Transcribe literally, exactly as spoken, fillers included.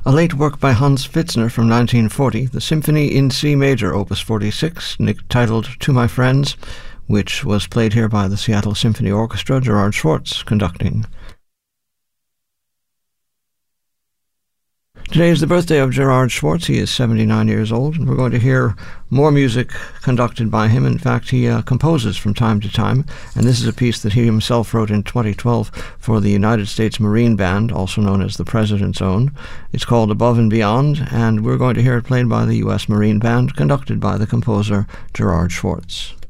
A late work by Hans Pfitzner from nineteen forty, the Symphony in C Major, Opus forty-six, titled To My Friends, which was played here by the Seattle Symphony Orchestra, Gerard Schwartz conducting. Today is the birthday of Gerard Schwartz. He is seventy-nine years old, and we're going to hear more music conducted by him. In fact, he uh, composes from time to time, and this is a piece that he himself wrote in twenty twelve for the United States Marine Band, also known as the President's Own. It's called Above and Beyond, and we're going to hear it played by the U S Marine Band, conducted by the composer Gerard Schwartz.